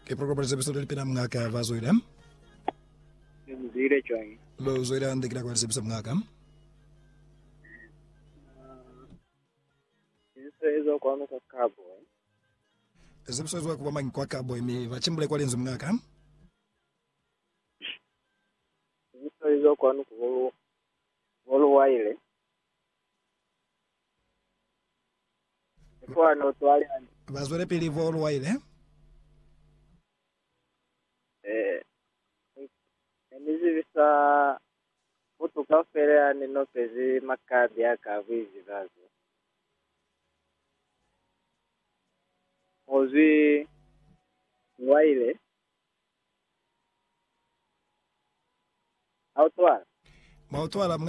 E programa za episode lipina mngaka vazoida. Mzire chwangi. Lo zoida ndikira kwa episode mngaka. Izo kwa nuka kabo. Episode zwa kuba mangi kwa kabo imi vachimbule kwa lenzo mngaka. Izo kwa nuka volo waile. Kwa no twali Vazoida pili volo waile. Nizivisa utukafere nino pezi makadi akavizi vazo. Ozi waile autwala Mautwala